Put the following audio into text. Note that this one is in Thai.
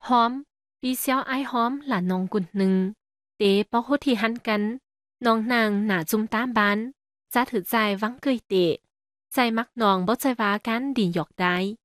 หอมปีเซียวไอหอมหลานน้องกุนหนึ่งเตะปอกโคที่หันกันน้องนางหนาจุ่มตามบ้านจะถือใจวังเกยเตะใจมักน้องบ่ใจว่ากันดีหยอกได้